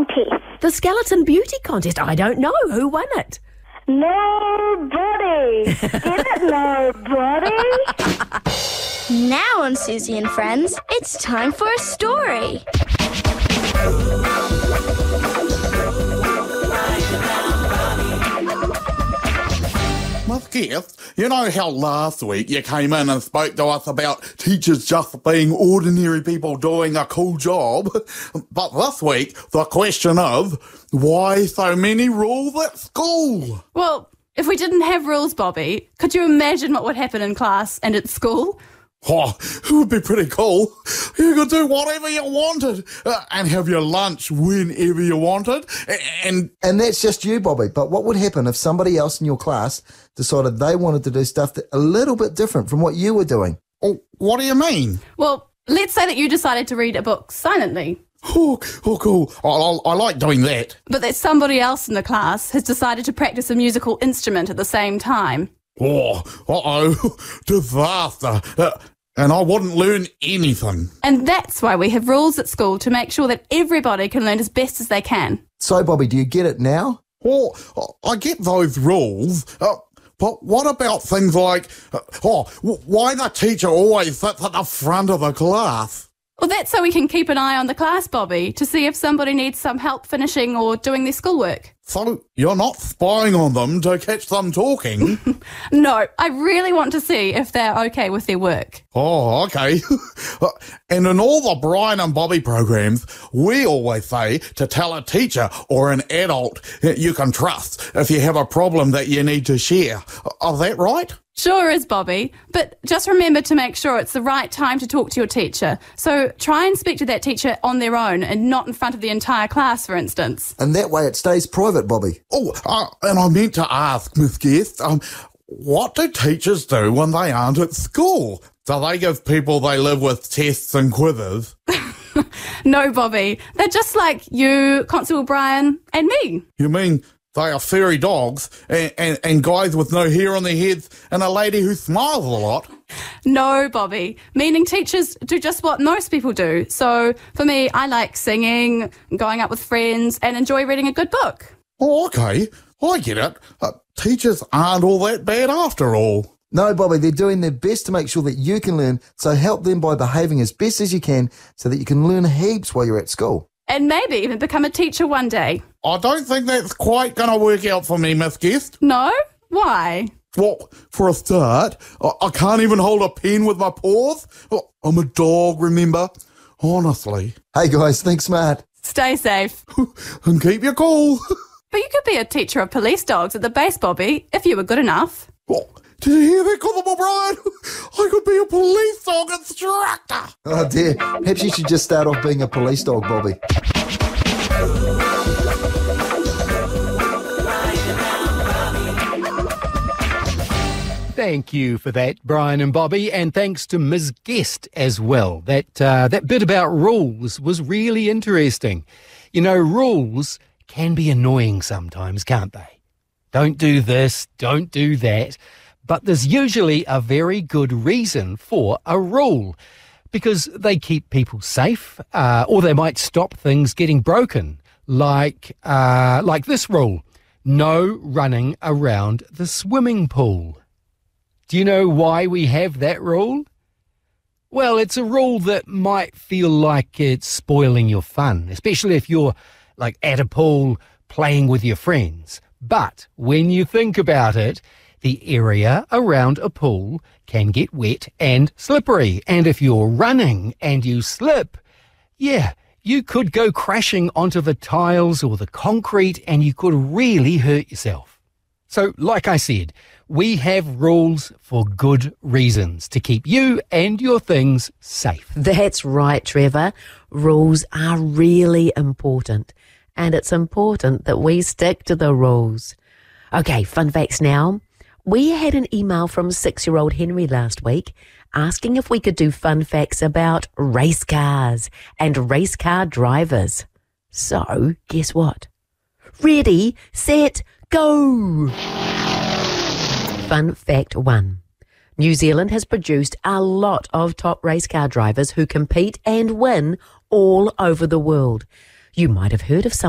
contest? The Skeleton Beauty Contest. I don't know. Who won it? Nobody. Get it, nobody? Now on Susie and Friends, it's time for a story. Miss Gift, you know how last week you came in and spoke to us about teachers just being ordinary people doing a cool job? But this week, the question is, why so many rules at school? Well, if we didn't have rules, Bobby, could you imagine what would happen in class and at school? Oh, it would be pretty cool. You could do whatever you wanted and have your lunch whenever you wanted. And that's just you, Bobby. But what would happen if somebody else in your class decided they wanted to do stuff that a little bit different from what you were doing? Oh, what do you mean? Well, let's say that you decided to read a book silently. Oh, cool. I like doing that. But that somebody else in the class has decided to practice a musical instrument at the same time. Oh, uh-oh, disaster. And I wouldn't learn anything. And that's why we have rules at school to make sure that everybody can learn as best as they can. So, Bobby, do you get it now? Oh, I get those rules. But what about things like, why the teacher always sits at the front of the class? Well, that's so we can keep an eye on the class, Bobby, to see if somebody needs some help finishing or doing their schoolwork. So you're not spying on them to catch them talking? No, I really want to see if they're okay with their work. Oh, okay. And in all the Brian and Bobby programs, we always say to tell a teacher or an adult you can trust if you have a problem that you need to share. Is that right? Sure is, Bobby, but just remember to make sure it's the right time to talk to your teacher. So try and speak to that teacher on their own and not in front of the entire class, for instance. And that way it stays private, Bobby. Oh, and I meant to ask, Miss Guest, what do teachers do when they aren't at school? Do they give people they live with tests and quizzes? No, Bobby. They're just like you, Constable Brian, and me. You mean they are furry dogs and guys with no hair on their heads and a lady who smiles a lot? No, Bobby. Meaning teachers do just what most people do. So for me, I like singing, going out with friends, and enjoy reading a good book. Oh, okay. I get it. Teachers aren't all that bad after all. No, Bobby, they're doing their best to make sure that you can learn, so help them by behaving as best as you can so that you can learn heaps while you're at school. And maybe even become a teacher one day. I don't think that's quite going to work out for me, Miss Guest. No? Why? Well, for a start, I can't even hold a pen with my paws. I'm a dog, remember? Honestly. Hey guys, think smart. Stay safe. And keep your cool. But you could be a teacher of police dogs at the base, Bobby, if you were good enough. Well, did you hear that, Constable Brian? I could be a police dog instructor. Oh dear, perhaps you should just start off being a police dog, Bobby. Thank you for that, Brian and Bobby, and thanks to Ms. Guest as well. That bit about rules was really interesting. You know, rules can be annoying sometimes, can't they? Don't do this, don't do that. But there's usually a very good reason for a rule, because they keep people safe, or they might stop things getting broken, like this rule: no running around the swimming pool. Do you know why we have that rule? Well, it's a rule that might feel like it's spoiling your fun, especially if you're like at a pool playing with your friends. But when you think about it, the area around a pool can get wet and slippery. And if you're running and you slip, you could go crashing onto the tiles or the concrete and you could really hurt yourself. So, like I said, we have rules for good reasons, to keep you and your things safe. That's right, Trevor. Rules are really important. And it's important that we stick to the rules. Okay, fun facts now. We had an email from 6-year-old Henry last week asking if we could do fun facts about race cars and race car drivers. So, guess what? Ready, set, go! Fun fact 1. New Zealand has produced a lot of top race car drivers who compete and win all over the world. You might have heard of some